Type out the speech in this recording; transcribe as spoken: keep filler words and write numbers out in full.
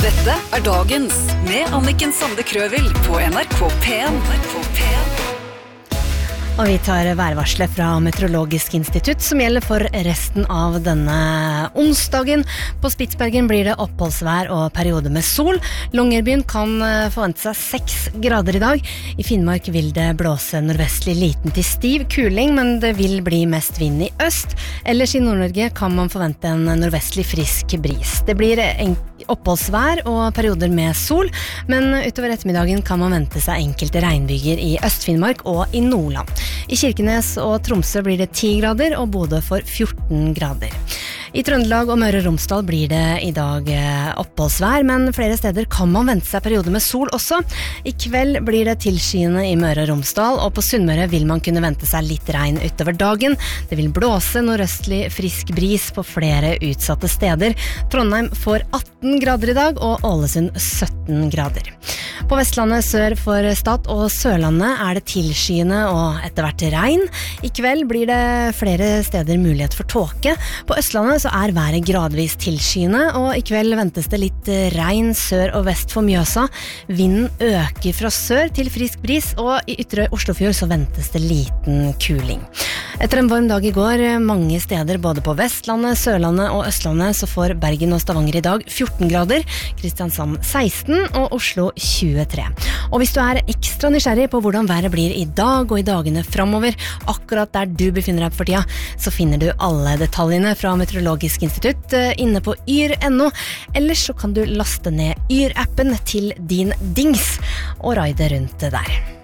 Dette er dagens med Anniken Sande Krøvel på N R K P en. Og vi tar værvarselet fra Meteorologisk institutt som gjelder for resten av denne onsdagen. På Spitsbergen blir det oppholdsvær og perioder med sol. Longyearbyen kan forvente seg seks grader i dag. I Finnmark vil det blåse nordvestlig liten til stiv kuling, men det vil bli mest vind i øst. Ellers i Nord-Norge kan man forvente en nordvestlig frisk bris. Det blir oppholdsvær og perioder med sol, men utover ettermiddagen kan man vente seg enkelte regnbyger i Øst-Finnmark og i Nordland. I Kirkenes og Tromsø blir det ti grader, og Bodø får fjorten grader. I Trøndelag og Møre og Romsdal blir det i dag oppholdsvær, men flere steder kan man vente seg perioder med sol også. I kveld blir det tilskyende i Møre og Romsdal, og på Sunnmøre vil man kunne vente seg litt regn utover dagen. Det vil blåse nordøstlig frisk bris på flere utsatte steder. Trondheim får atten grader i dag, og Ålesund sytten grader. På Vestlandet sør for Stad og Sørlandet er det tilskyende og etter hvert regn. I kveld blir det flere steder mulighet for tåke. På Østlandet så er været gradvis tilskyende, og i kveld ventes det litt regn sør og vest for Mjøsa. Vinden øker fra sør til frisk bris, og i ytre Oslofjord så ventes det liten kuling. Etter en varm dag i går, mange steder både på Vestlandet, Sørlandet og Østlandet, så får Bergen og Stavanger i dag fjorten grader, Kristiansand seksten og Oslo tjuetre. Og hvis du er ekstra nysgjerrig på hvordan været blir i dag og i dagene fremover, akkurat der du befinner deg for tida, så finner du alle detaljene fra Meteorologisk institutt inne på yr punktum no. Ellers så kan du laste ned Yr-appen til din dings og raide rundt der.